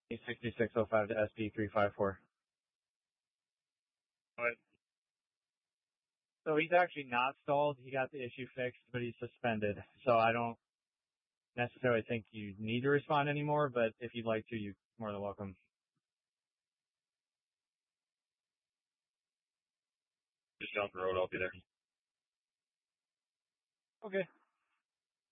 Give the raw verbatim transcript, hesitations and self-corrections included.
sixty-six oh five to S P three five four. What? So he's actually not stalled. He got the issue fixed, but he's suspended. So I don't necessarily think you need to respond anymore, but if you'd like to, you're more than welcome. Just down the road, I'll be there. Okay.